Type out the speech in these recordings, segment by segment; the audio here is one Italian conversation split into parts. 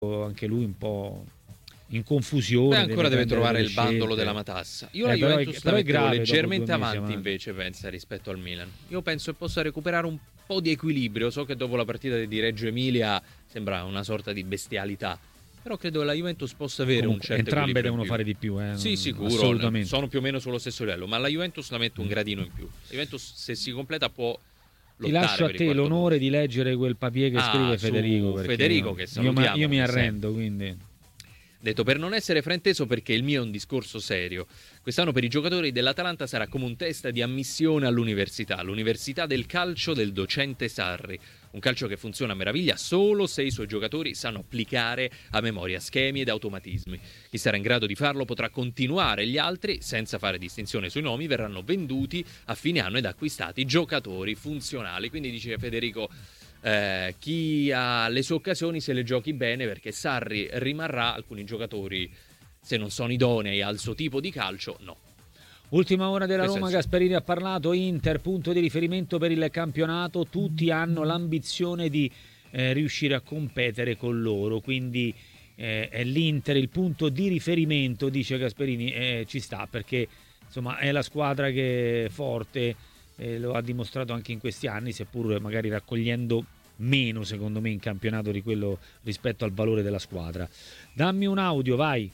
anche lui un po' in confusione. Ancora deve trovare il bandolo scelte. della matassa. Io la Però Juventus la è mettevo grave leggermente dopo 2 mesi avanti invece, pensa, rispetto al Milan. Io penso che possa recuperare un po' di equilibrio. So che dopo la partita di Reggio Emilia sembra una sorta di bestialità, però credo che la Juventus possa avere un certo entrambe equilibrio devono in più. fare di più, Sì, sicuro, assolutamente. sono più o meno sullo stesso livello, ma la Juventus la metto un gradino in più. La Juventus, se si completa, può Ti lottare lascio a per il te quarto l'onore posto. di leggere quel papier che scrive su Federico, perché Federico, che salutiamo, io mi che arrendo, quindi detto, per non essere frainteso, perché il mio è un discorso serio. Quest'anno per i giocatori dell'Atalanta sarà come un test di ammissione all'università, l'università del calcio del docente Sarri. Un calcio che funziona a meraviglia solo se i suoi giocatori sanno applicare a memoria schemi ed automatismi. Chi sarà in grado di farlo potrà continuare, gli altri, senza fare distinzione sui nomi, verranno venduti a fine anno ed acquistati giocatori funzionali. Quindi dice Federico, chi ha le sue occasioni se le giochi bene, perché Sarri rimarrà, alcuni giocatori se non sono idonei al suo tipo di calcio no. ultima ora della Questo Roma, è il Gasperini ha parlato, Inter punto di riferimento per il campionato, tutti hanno l'ambizione di riuscire a competere con loro, quindi è l'Inter il punto di riferimento, dice Gasperini, ci sta, perché insomma è la squadra che è forte, lo ha dimostrato anche in questi anni, seppur magari raccogliendo meno secondo me in campionato di quello rispetto al valore della squadra. Dammi un audio, vai.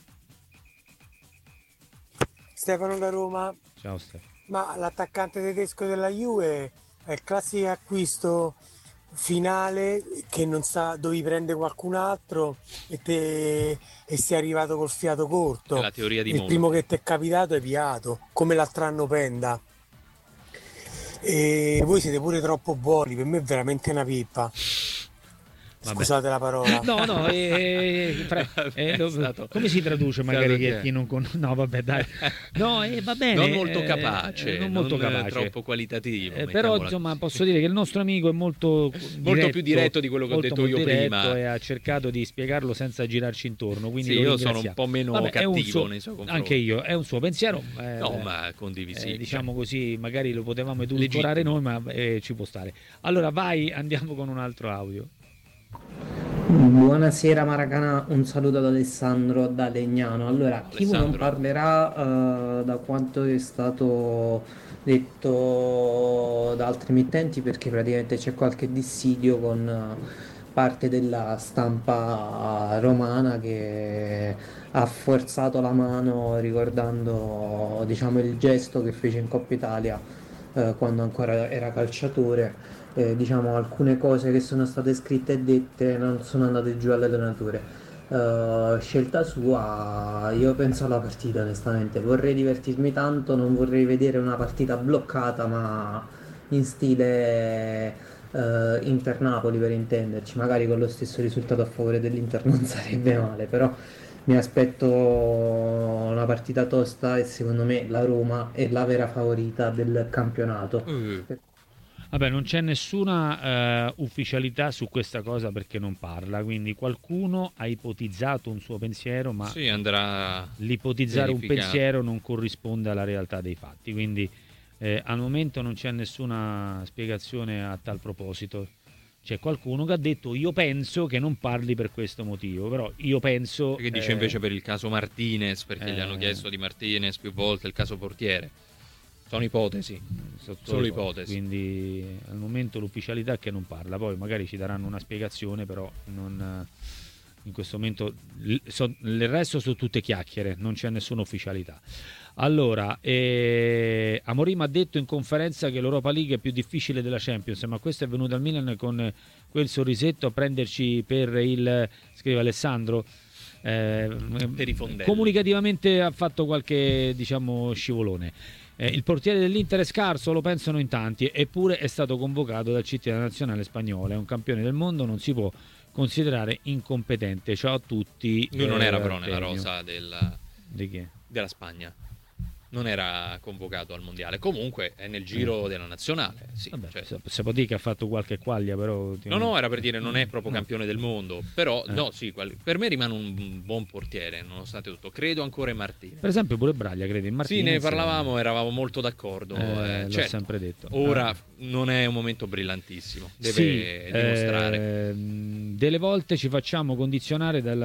Stefano da Roma. Ciao Stefano. Ma l'attaccante tedesco della Juve è il classico acquisto finale che non sa, dovevi prendere qualcun altro e sei arrivato col fiato corto. È la teoria di Il Monti. primo che ti è capitato è piato, come l'altro anno Penda. E voi siete pure troppo buoni, per me è veramente una pippa. Scusate la parola. No, come si traduce magari che chi non conosce? No, vabbè, dai. No, va bene. Non molto capace, non molto capace. Troppo qualitativo. Però insomma posso dire che il nostro amico è molto più diretto di quello che ho detto io prima. E ha cercato di spiegarlo senza girarci intorno. Quindi sì, io sono un po' meno cattivo nei suoi confronti. Anche io, è un suo pensiero. No, ma condivisibile. Diciamo così, magari lo potevamo edulcorare noi, ma ci può stare. Allora vai, andiamo con un altro audio. Buonasera Maracana, un saluto ad Alessandro da Legnano. Allora, chi non parlerà da quanto è stato detto da altri emittenti, perché praticamente c'è qualche dissidio con parte della stampa romana che ha forzato la mano ricordando, diciamo, il gesto che fece in Coppa Italia quando ancora era calciatore. Diciamo, alcune cose che sono state scritte e dette non sono andate giù all'allenatore. Scelta sua, io penso alla partita onestamente, vorrei divertirmi tanto, non vorrei vedere una partita bloccata, ma in stile Inter-Napoli, per intenderci, magari con lo stesso risultato a favore dell'Inter non sarebbe male, però mi aspetto una partita tosta e secondo me la Roma è la vera favorita del campionato. Vabbè, non c'è nessuna ufficialità su questa cosa perché non parla, quindi qualcuno ha ipotizzato un suo pensiero, ma sì, andrà l'ipotizzare verificato. un pensiero non corrisponde alla realtà dei fatti, quindi al momento non c'è nessuna spiegazione a tal proposito. C'è qualcuno che ha detto io penso che non parli per questo motivo, però io penso... Che dice invece per il caso Martinez, perché gli hanno chiesto di Martinez più volte il caso portiere. Sono ipotesi, solo ipotesi. Quindi al momento l'ufficialità è che non parla, poi magari ci daranno una spiegazione, però non, in questo momento il resto sono tutte chiacchiere, non c'è nessuna ufficialità. Allora, Amorim ha detto in conferenza che l'Europa League è più difficile della Champions, ma questo è venuto al Milan con quel sorrisetto a prenderci per il, scrive Alessandro, per i fondelli. Comunicativamente ha fatto qualche, diciamo, scivolone. Il portiere dell'Inter è scarso, lo pensano in tanti, eppure è stato convocato dal CT della nazionale spagnola, è un campione del mondo, non si può considerare incompetente. Ciao a tutti. Lui non era però nella rosa di chi? Della Spagna. non era convocato al mondiale. Comunque è nel giro della nazionale. Sì, Vabbè, cioè. si può dire che ha fatto qualche quaglia, però No, era per dire non è proprio No. campione del mondo, però no, sì, per me rimane un buon portiere, nonostante tutto. Credo ancora in Martinez. Per esempio pure Braglia, credi in Martinez? Sì, ne parlavamo, eravamo molto d'accordo. L'ho Certo, sempre detto. ora non è un momento brillantissimo, deve dimostrare. Delle volte ci facciamo condizionare